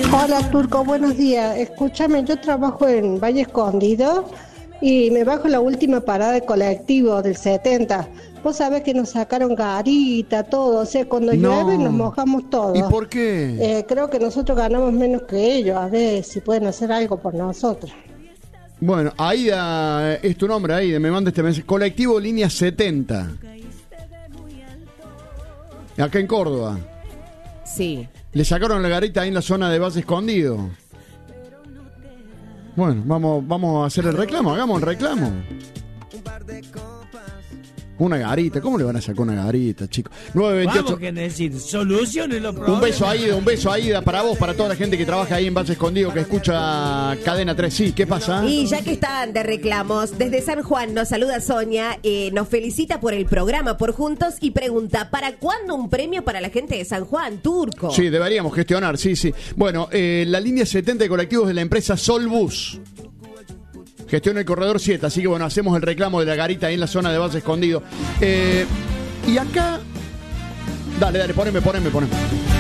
Hola Turco, buenos días. Escúchame, yo trabajo en Valle Escondido y me bajo en la última parada de colectivo del 70. Vos sabés que nos sacaron garita, todo, o sea, cuando llueve nos No. mojamos ¿Y todos. por qué? Creo que nosotros ganamos menos que ellos, a ver si pueden hacer algo por nosotros. Bueno, Aida es tu nombre, Aida, me manda este mensaje. Colectivo Línea 70. Acá en Córdoba. Sí. Le sacaron la garita ahí en la zona de Valle Escondido. Bueno, vamos a hacer el reclamo, hagamos el reclamo. Una garita, ¿cómo le van a sacar una garita, chicos? 928. Vamos que decir, soluciones los problemas. Un beso Aida para vos, para toda la gente que trabaja ahí en Valle Escondido, que escucha Cadena 3. Sí, ¿qué pasa? Y ya que están de reclamos, desde San Juan nos saluda Sonia, nos felicita por el programa, por Juntos, y pregunta, ¿para cuándo un premio para la gente de San Juan, Turco? Sí, deberíamos gestionar, sí. Bueno, la línea 70 de colectivos de la empresa Solbus gestiona el corredor 7, así que bueno, hacemos el reclamo de la garita ahí en la zona de Valle Escondido. Y acá... Dale, poneme.